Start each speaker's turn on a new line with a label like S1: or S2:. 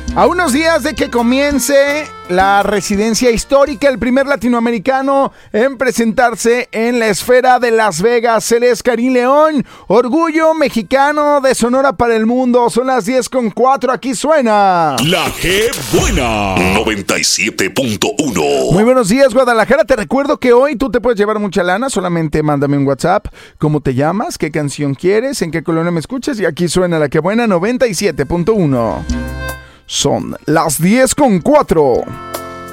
S1: A unos días de que comience la residencia histórica, el primer latinoamericano en presentarse en la esfera de Las Vegas, él es Karim León, orgullo mexicano de Sonora para el mundo. Son las 10:04, aquí suena
S2: La G Buena 97.1.
S1: Muy buenos días, Guadalajara. Te recuerdo que hoy tú te puedes llevar mucha lana. Solamente mándame un WhatsApp. ¿Cómo te llamas? ¿Qué canción quieres? ¿En qué colonia me escuchas? Y aquí suena La G Buena 97.1. Son las 10:04.